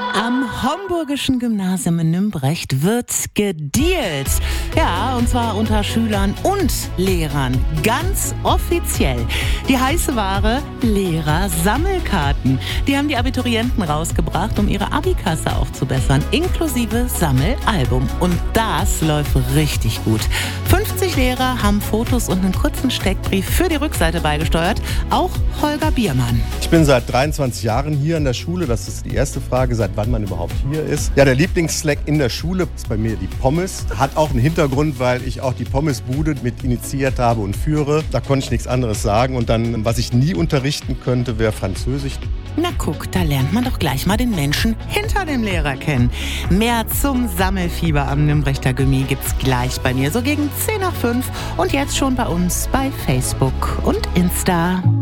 Am Homburgischen Gymnasium in Nümbrecht wird gedealt. Ja, und zwar unter Schülern und Lehrern. Ganz offiziell. Die heiße Ware: Lehrer-Sammelkarten. Die haben die Abiturienten rausgebracht, um ihre Abikasse aufzubessern. Inklusive Sammelalbum. Und das läuft richtig gut. 50 Lehrer haben Fotos und einen kurzen Steckbrief für die Rückseite beigesteuert. Auch Holger Biermann. Ich bin seit 23 Jahren hier an der Schule. Das ist die erste Frage, seit wann man überhaupt hier ist. Ja, der Lieblingssnack in der Schule ist bei mir die Pommes. Hat auch einen Hintergrund, weil ich auch die Pommesbude mit initiiert habe und führe. Da konnte ich nichts anderes sagen. Und dann, was ich nie unterrichten könnte, wäre Französisch. Na guck, da lernt man doch gleich mal den Menschen hinter dem Lehrer kennen. Mehr zum Sammelfieber am Nümbrechter Gymi gibt's gleich bei mir, so gegen 10 nach 5 und jetzt schon bei uns bei Facebook und Insta.